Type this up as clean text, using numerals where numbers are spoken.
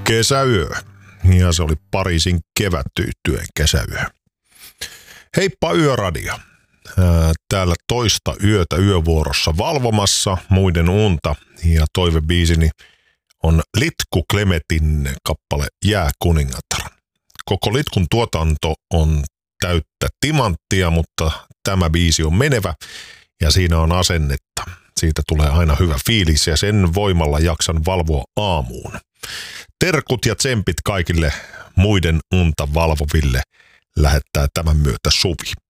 Kesäyö. Ja se oli Pariisin kevättyytyeen kesäyö. Heippa Yöradio. Täällä toista yötä yövuorossa valvomassa muiden unta. Ja toivebiisini on Litku Klemetin kappale Jääkuningatar. Koko Litkun tuotanto on täyttä timanttia, mutta tämä biisi on menevä ja siinä on asennetta. Siitä tulee aina hyvä fiilis ja sen voimalla jaksan valvoa aamuun. Terkut ja tsempit kaikille muiden unta valvoville lähettää tämän myötä Suvi.